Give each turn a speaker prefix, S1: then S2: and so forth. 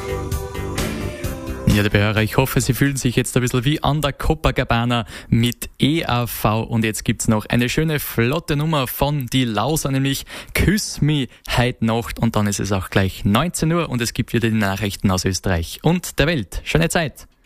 S1: Ja, liebe Hörer, ich hoffe, Sie fühlen sich jetzt ein bisschen wie an der Copacabana mit EAV. Und jetzt gibt's noch eine schöne, flotte Nummer von die Lauser, nämlich Küss mich heut Nacht. Und dann ist es auch gleich 19 Uhr und es gibt wieder die Nachrichten aus Österreich und der Welt. Schöne Zeit!